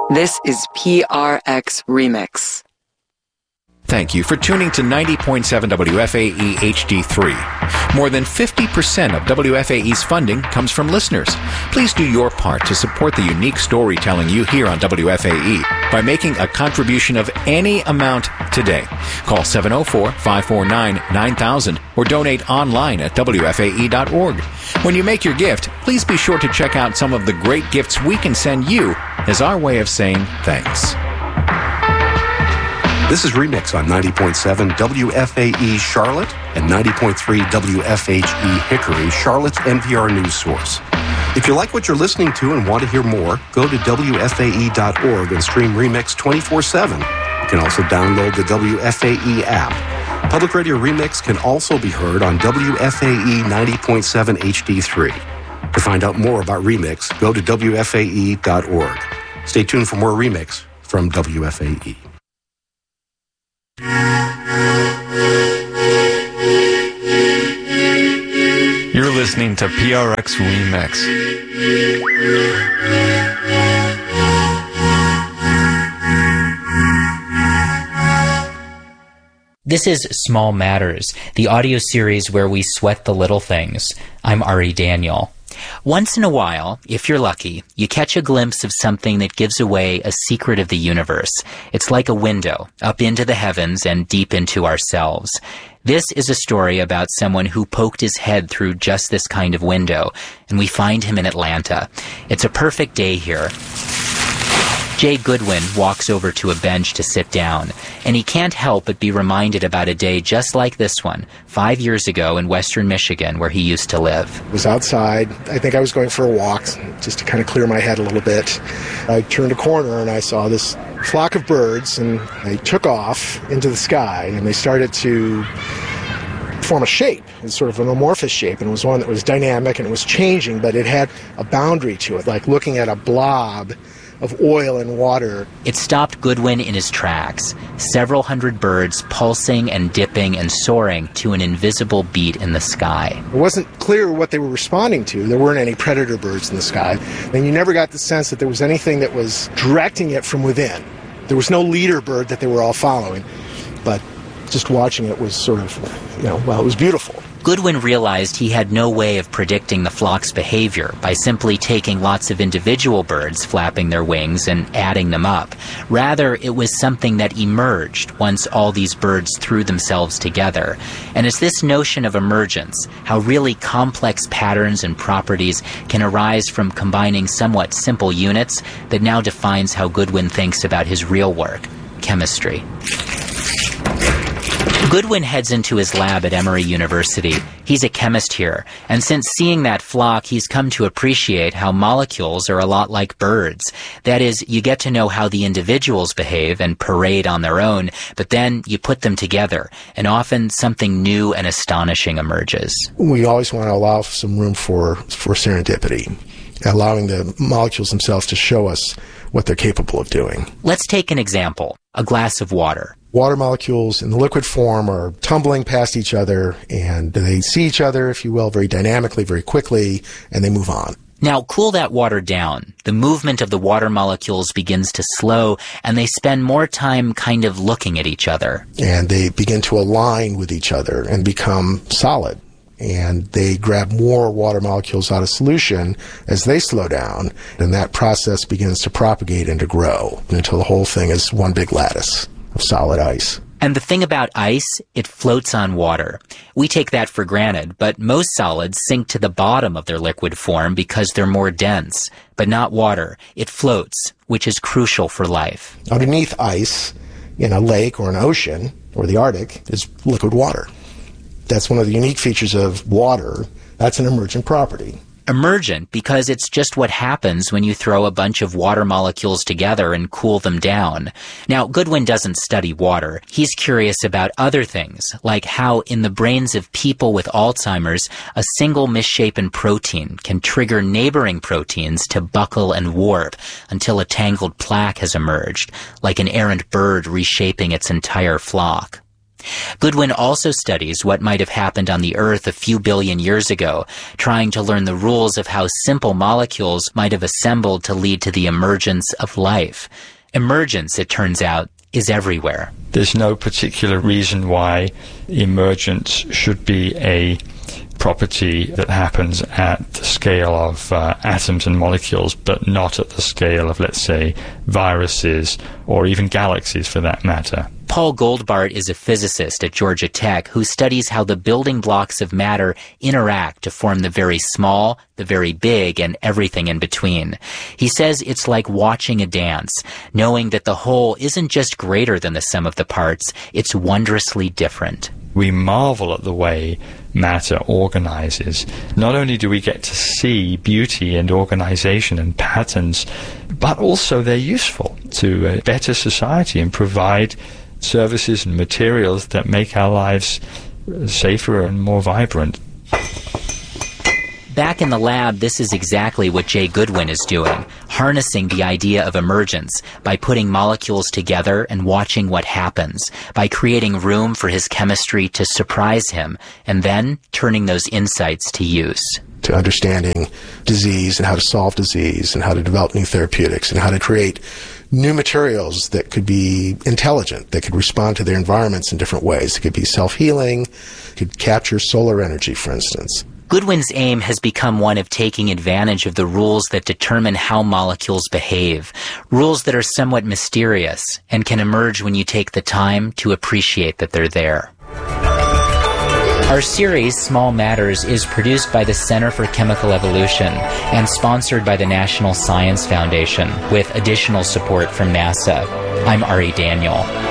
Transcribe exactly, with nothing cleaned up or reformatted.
This is P R X Remix. Thank you for tuning to ninety point seven W F A E H D three. More than fifty percent of W F A E's funding comes from listeners. Please do your part to support the unique storytelling you hear on W F A E by making a contribution of any amount today. Call seven oh four, five four nine, nine thousand or donate online at W F A E dot org. When you make your gift, please be sure to check out some of the great gifts we can send you as our way of saying thanks. This is Remix on ninety point seven W F A E Charlotte and ninety point three W F H E Hickory, Charlotte's N P R news source. If you like what you're listening to and want to hear more, go to W F A E dot org and stream Remix twenty-four seven. You can also download the W F A E app. Public Radio Remix can also be heard on W F A E ninety point seven H D three. To find out more about Remix, go to W F A E dot org. Stay tuned for more Remix from W F A E. You're listening to P R X Remix. This is Small Matters, the audio series where we sweat the little things. I'm Ari Daniel. Once in a while, if you're lucky, you catch a glimpse of something that gives away a secret of the universe. It's like a window up into the heavens and deep into ourselves. This is a story about someone who poked his head through just this kind of window, and we find him in Atlanta. It's a perfect day here. Jay Goodwin walks over to a bench to sit down, and he can't help but be reminded about a day just like this one, five years ago in western Michigan, where he used to live. I was outside. I think I was going for a walk, just to kind of clear my head a little bit. I turned a corner, and I saw this flock of birds, and they took off into the sky, and they started to form a shape. It's sort of an amorphous shape, and it was one that was dynamic, and it was changing, but it had a boundary to it, like looking at a blob of oil and water. It stopped Goodwin in his tracks. Several hundred birds pulsing and dipping and soaring to an invisible beat in the sky. It wasn't clear what they were responding to. There weren't any predator birds in the sky, and you never got the sense that there was anything that was directing it from within. There was no leader bird that they were all following, but just watching it was sort of, you know, well, it was beautiful. Goodwin realized he had no way of predicting the flock's behavior by simply taking lots of individual birds flapping their wings and adding them up. Rather, it was something that emerged once all these birds threw themselves together. And it's this notion of emergence, how really complex patterns and properties can arise from combining somewhat simple units, that now defines how Goodwin thinks about his real work, chemistry. Goodwin heads into his lab at Emory University. He's a chemist here, and since seeing that flock, he's come to appreciate how molecules are a lot like birds. That is, you get to know how the individuals behave and parade on their own, but then you put them together, and often something new and astonishing emerges. We always want to allow some room for, for serendipity, allowing the molecules themselves to show us what they're capable of doing. Let's take an example, a glass of water. Water molecules in the liquid form are tumbling past each other, and they see each other, if you will, very dynamically, very quickly, and they move on. Now, cool that water down. The movement of the water molecules begins to slow, and they spend more time kind of looking at each other. And they begin to align with each other and become solid. And they grab more water molecules out of solution as they slow down, and that process begins to propagate and to grow until the whole thing is one big lattice of solid ice. And the thing about ice, it floats on water. We take that for granted, but most solids sink to the bottom of their liquid form because they're more dense. But not water. It floats, which is crucial for life. Underneath ice, in a lake or an ocean, or the Arctic, is liquid water. That's one of the unique features of water. That's an emergent property. Emergent because it's just what happens when you throw a bunch of water molecules together and cool them down. Now, Goodwin doesn't study water. He's curious about other things, like how in the brains of people with Alzheimer's, a single misshapen protein can trigger neighboring proteins to buckle and warp until a tangled plaque has emerged, like an errant bird reshaping its entire flock. Goodwin also studies what might have happened on the Earth a few billion years ago, trying to learn the rules of how simple molecules might have assembled to lead to the emergence of life. Emergence, it turns out, is everywhere. There's no particular reason why emergence should be a property that happens at the scale of uh, atoms and molecules, but not at the scale of, let's say, viruses or even galaxies for that matter. Paul Goldbart is a physicist at Georgia Tech who studies how the building blocks of matter interact to form the very small, the very big, and everything in between. He says it's like watching a dance, knowing that the whole isn't just greater than the sum of the parts, it's wondrously different. We marvel at the way matter organizes. Not only do we get to see beauty and organization and patterns, but also they're useful to a better society and provide services and materials that make our lives safer and more vibrant. Back in the lab, this is exactly what Jay Goodwin is doing, harnessing the idea of emergence by putting molecules together and watching what happens, by creating room for his chemistry to surprise him, and then turning those insights to use. To understanding disease and how to solve disease and how to develop new therapeutics and how to create new materials that could be intelligent, that could respond to their environments in different ways. It could be self-healing, could capture solar energy, for instance. Goodwin's aim has become one of taking advantage of the rules that determine how molecules behave, rules that are somewhat mysterious and can emerge when you take the time to appreciate that they're there. Our series, Small Matters, is produced by the Center for Chemical Evolution and sponsored by the National Science Foundation with additional support from NASA. I'm Ari Daniel.